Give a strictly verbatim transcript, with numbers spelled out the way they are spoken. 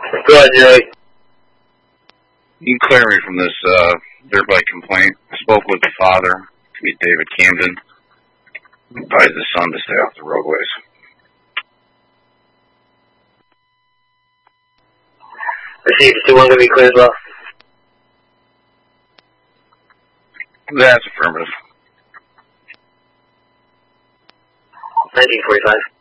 Go ahead, Jerry. You can clear me from this uh, dirt bike complaint. I spoke with the father, meet David Camden, advised the son to stay off the roadways. Received. Is one going to be clear as well? That's affirmative. nineteen forty-five.